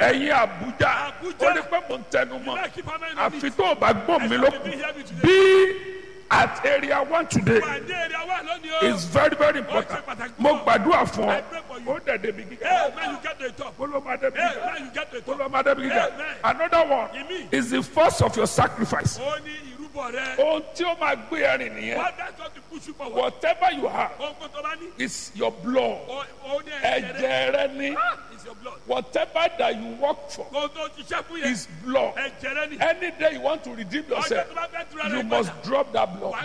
ẹ̀yin Abuja ó ní pé mo ń tẹnu mọ́ àfi tó o bá gbọ́ mi lókun bí at area 1 today is very very important. Mo gbàdúrà fún ọ ó dẹ̀ débi gíga kólómà débi gíga. Another one is the first of your sacrifice. Ohun tí ó máa gbé ẹrin nìyẹn. Whatever you have is your blood. Ẹ̀jẹ̀ rẹ ni. Whatever that you work for is blood. Any day you want to redeem yourself, you must drop that blood.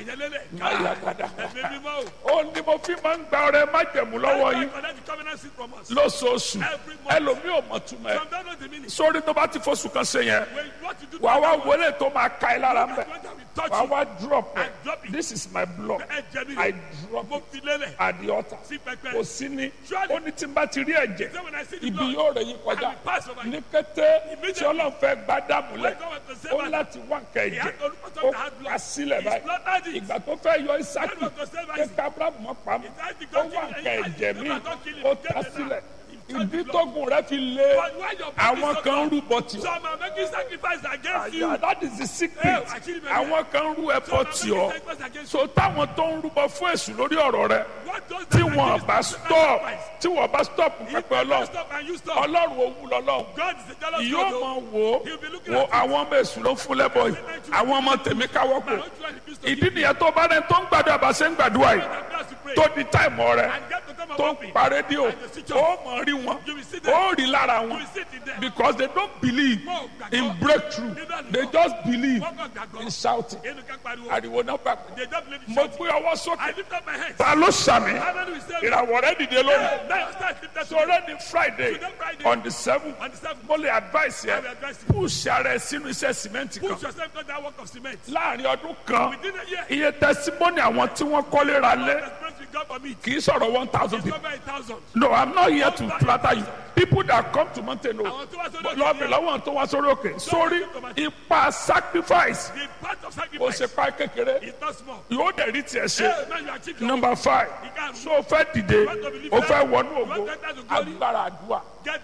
Ó ní mo fi máa ń gba ọrẹ májẹ̀mú lọ́wọ́ yín lóṣooṣù. Ẹlòmíì ò mọ̀ túmọ̀ ẹ̀. Sórí tó bá ti fọ́sùn kan ṣe yẹn, wàá wá wọlé tó máa ka ẹ lára mẹ́. Wàá wá drop it. This is my blood. I drop it at the altar. Kò sí ní. Ó ní tí n bá ti rí ẹ̀jẹ̀. Ibi yóò rẹ̀ yín kọjá. Ní kété tí Ọlọ́run fẹ́ gbá dàmúlẹ̀, ó láti wá nǹkan ẹ̀jẹ̀. Ó kà sílẹ̀ báyìí. Ìgbà tó fẹ́ yọ Ísákì, kéka Abrahamu mọ́ pamọ́. Ó wá nǹkan ẹ̀jẹ̀ míì. Ó ta sílẹ̀. Ìdí tógun rẹ fi lé àwọn kan rúbọ tì ọ́. That is the secret. Àwọn kan rú ẹbọ tì ọ́. So táwọn tó ń rúbọ fún èṣù lórí ọ̀rọ̀ rẹ tí wọ́n bá stop pẹpẹ Ọlọ́run òwú lọ́lọ́run yóò mọ̀ wo àwọn ọmọ èṣù ló fún lẹ́bọ̀ yìí àwọn ọmọ tèmi káwọ́ kò. Ìdí nìyẹn tó bá rẹ tó ń gbàdúrà bá ṣe ń gbàdúrà yìí tó di táìmù rẹ tó ń pa rédíò ó mọ̀ rí wọn ó rí lára wọn because they don't believe in breakthrough, they just believe in shouting. Ariwo náà bá pẹ́. Mo gbé ọwọ́ sókè. Ta ló sàmì? Ìràwọ̀ rẹ̀ dìde lónìí. Sọ̀rọ̀ ní Friday on the 7th. Mo lè advice yẹ. Push ara ẹ sínú iṣẹ́ sìmẹ́ntì kan. Láàrin ọdún kan, iye testimony àwọn tí wọ́n kọ́lé ra lé kì í sọ̀rọ̀ 1,000 people. No, I'm not here to flatter you. People that come to mountain o lọ́ọ̀bì lọ́wọ́ tó wá sórí òkè sórí ipa sacrifice o ṣe pa kékeré yóò dẹ̀ rí tiẹ̀ ṣe. Number 5 so fẹ́ dìde o fẹ́ wọnú ògo agbára àdúrà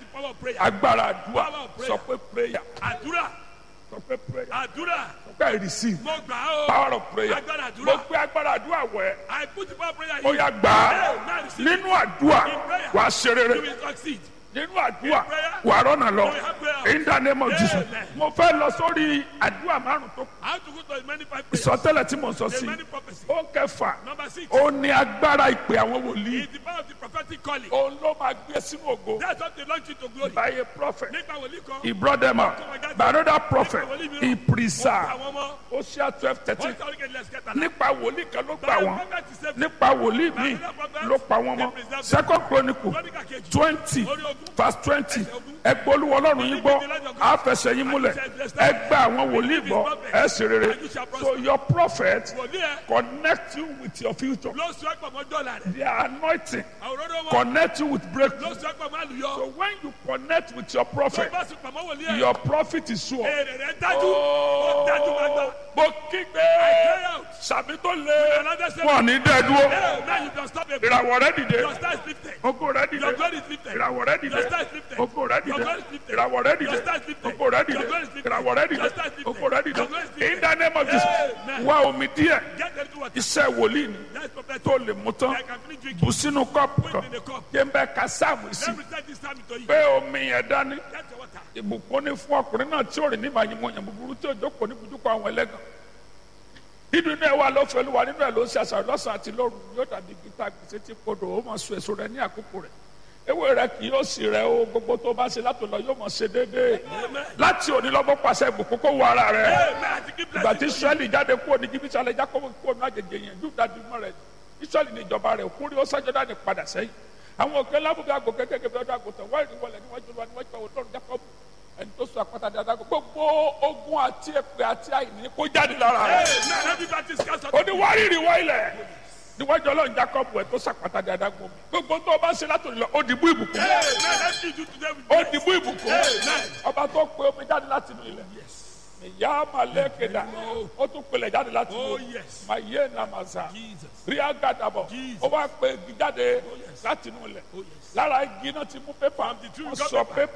sọ pé prayer sọ pé prayer sọ pé receive power of prayer mo gbé agbára àdúrà wẹ̀ ó yá gbà á nínú àdúrà wàá ṣe rere nínú àdúrà wà rọ́nà lọ in the name of Jesus. Mo fẹ́ lọ sórí àdúrà márùn tó kù ìsọtẹ́lẹ̀ tí mo sọ sí ó kẹfà ó ní agbára ìpè àwọn wòlíì ó ló máa gbé sínú ògo by a prophet he brought them out by another prophet he preserved Hosea 12:13 nípa wòlíì kan ló gbà wọ́n nípa wòlíì míì ló pa wọ́n mọ́. Second Chronicle 20 verse 20 ẹgbẹ́ Olúwa Ọlọ́run yín gbọ́ àfẹsẹ̀ yín múlẹ̀ ẹgbẹ́ àwọn wòlíì gbọ́ ẹ sì rere. So your prophet connect you with your future. Their anointing connect you with breakthrough. So when you connect with your prophet is sure. Mo kígbe sàmì tó lé wọn ní dẹ́dúró ìràwọ̀ rẹ dìde ògo rẹ dìde ìràwọ̀ rẹ dìde ògo rẹ dìde ìràwọ̀ rẹ dìde ògo rẹ dìde ìràwọ̀ rẹ dìde ògo rẹ dìde in the name of Jesus. Wá omi díẹ̀ iṣẹ́ wòlíì ni tó lè mú tán bù sínú kọ́ọ̀pù kan kí n bẹ ka sáàmù sí pé omi yẹn dání ìbùkún ní fún ọkùnrin náà tí ò rìn ní màyìmọ̀ yẹn búburú tí ò jókòó ní ibùdókọ̀ àwọn ẹlẹ́gàn. Nínú inú ẹ wà lọ́fẹ̀ẹ́ ló wà nínú ẹ ló ń ṣe àṣàrò lọ́sàn-án àti lóru yóò dàbí gíta gbèsè tí kodò ó máa so èso rẹ ní àkókò rẹ ewé rẹ kì yóò sì rẹ o gbogbo tó bá ṣe látò lọ yóò máa ṣe déédéé láti òní lọ́bọ̀ pàṣẹ ìbùkún kó wọ ara rẹ ìgbà tí Ísírẹ́lì jáde kúrò ní Íjíbítì alẹ́ Jákọ́bù kúrò ní àjèjì yẹn yóò dá dùnmọ́ rẹ Ísírẹ́lì ní ìjọba rẹ òkúri ó sájọ́dá ní padà sẹ́yìn àwọn òkè lábùkẹ́ àgbò kékeré bí ọdún àgùntàn wọ́n rí wọlé níwájú wa níwájú wa Ọlọ́run Jákọ́bù ẹni tó sọ àpáta dáadáa gbogbo ogun àti èpè àti àìní kó jáde lára rẹ ó ní wá rírì wọ ilẹ̀ níwájú Ọlọ́run Jákọ́bù ẹ̀ tó sàpàtà dáadáa gbogbo tó o bá ṣe látòlù lọ ó dìbò ìbùkún ó dìbò ìbùkún ọba tó pe omi jáde láti inú ilẹ̀ ìyá malẹ́kẹ̀dá ó tún pelẹ̀ jáde láti inú mayé namasa rí agadabọ̀ ó wá pe igi jáde láti inú ilẹ̀ lára igi náà ti mú pépà ó sọ pépà.